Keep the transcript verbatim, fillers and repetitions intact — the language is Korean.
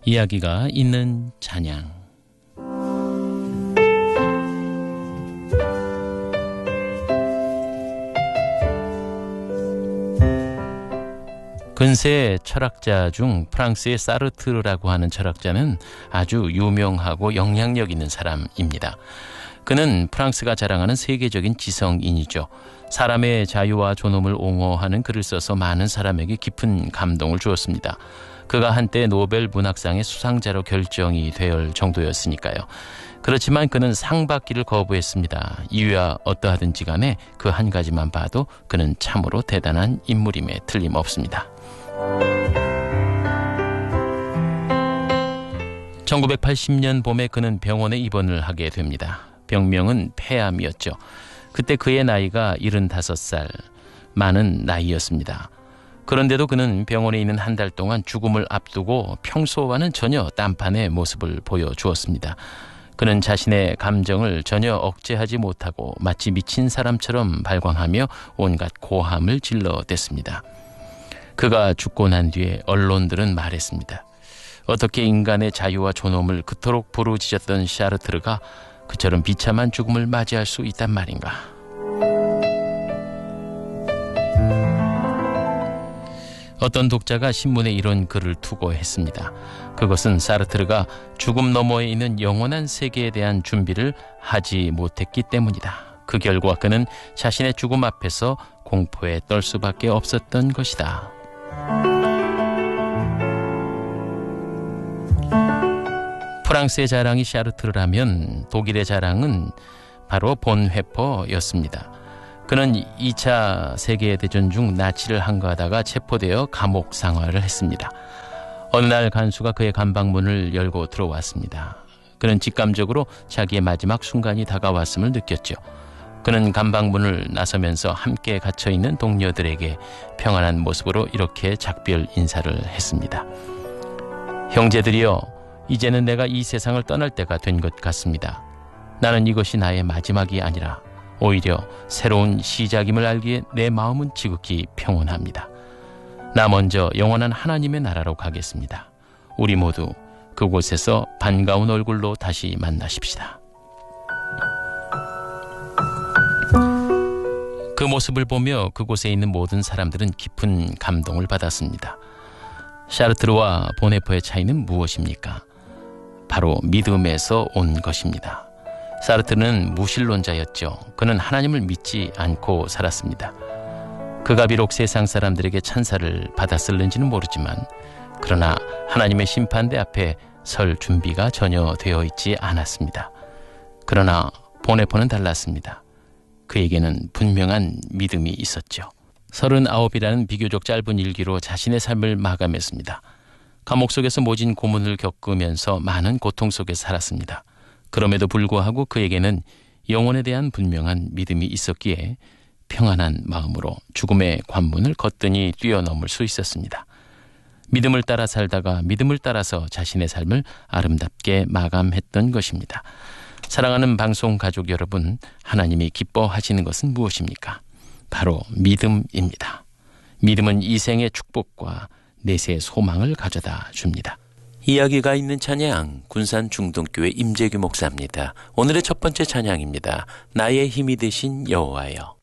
이야기가 있는 찬양. 근세 철학자 중 프랑스의 사르트르라고 하는 철학자는 아주 유명하고 영향력 있는 사람입니다. 그는 프랑스가 자랑하는 세계적인 지성인이죠. 사람의 자유와 존엄을 옹호하는 글을 써서 많은 사람에게 깊은 감동을 주었습니다. 그가 한때 노벨 문학상의 수상자로 결정이 될 정도였으니까요. 그렇지만 그는 상 받기를 거부했습니다. 이유야 어떠하든지 간에 그 한 가지만 봐도 그는 참으로 대단한 인물임에 틀림없습니다. 천구백팔십 년 봄에 그는 병원에 입원을 하게 됩니다. 병명은 폐암이었죠. 그때 그의 나이가 일흔다섯 살, 많은 나이였습니다. 그런데도 그는 병원에 있는 한 달 동안 죽음을 앞두고 평소와는 전혀 딴판의 모습을 보여주었습니다. 그는 자신의 감정을 전혀 억제하지 못하고 마치 미친 사람처럼 발광하며 온갖 고함을 질러댔습니다. 그가 죽고 난 뒤에 언론들은 말했습니다. 어떻게 인간의 자유와 존엄을 그토록 부르짖었던 샤르트르가 그처럼 비참한 죽음을 맞이할 수 있단 말인가. 어떤 독자가 신문에 이런 글을 투고했습니다. 그것은 사르트르가 죽음 너머에 있는 영원한 세계에 대한 준비를 하지 못했기 때문이다. 그 결과 그는 자신의 죽음 앞에서 공포에 떨 수밖에 없었던 것이다. 프랑스의 자랑이 샤르트르라면 독일의 자랑은 바로 본회퍼였습니다. 그는 이 차 세계대전 중 나치를 항거하다가 체포되어 감옥 생활을 했습니다. 어느 날 간수가 그의 감방문을 열고 들어왔습니다. 그는 직감적으로 자기의 마지막 순간이 다가왔음을 느꼈죠. 그는 감방문을 나서면서 함께 갇혀있는 동료들에게 평안한 모습으로 이렇게 작별 인사를 했습니다. 형제들이여, 이제는 내가 이 세상을 떠날 때가 된 것 같습니다. 나는 이것이 나의 마지막이 아니라 오히려 새로운 시작임을 알기에 내 마음은 지극히 평온합니다. 나 먼저 영원한 하나님의 나라로 가겠습니다. 우리 모두 그곳에서 반가운 얼굴로 다시 만나십시다. 그 모습을 보며 그곳에 있는 모든 사람들은 깊은 감동을 받았습니다. 샤르트르와 보네포의 차이는 무엇입니까? 바로 믿음에서 온 것입니다. 사르트르는 무신론자였죠. 그는 하나님을 믿지 않고 살았습니다. 그가 비록 세상 사람들에게 찬사를 받았을는지는 모르지만 그러나 하나님의 심판대 앞에 설 준비가 전혀 되어 있지 않았습니다. 그러나 보네포는 달랐습니다. 그에게는 분명한 믿음이 있었죠. 서른아홉이라는 비교적 짧은 일기로 자신의 삶을 마감했습니다. 감옥 속에서 모진 고문을 겪으면서 많은 고통 속에 살았습니다. 그럼에도 불구하고 그에게는 영혼에 대한 분명한 믿음이 있었기에 평안한 마음으로 죽음의 관문을 거뜬히 뛰어넘을 수 있었습니다. 믿음을 따라 살다가 믿음을 따라서 자신의 삶을 아름답게 마감했던 것입니다. 사랑하는 방송 가족 여러분, 하나님이 기뻐하시는 것은 무엇입니까? 바로 믿음입니다. 믿음은 이생의 축복과 내세의 소망을 가져다 줍니다. 이야기가 있는 찬양, 군산 중동교회 임재규 목사입니다. 오늘의 첫 번째 찬양입니다. 나의 힘이 되신 여호와여.